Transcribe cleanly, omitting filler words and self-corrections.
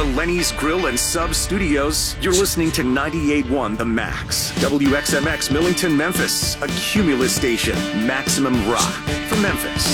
Lenny's Grill and Sub Studios, you're listening to 98.1 The Max. WXMX Millington, Memphis, a Cumulus station. Maximum rock for Memphis.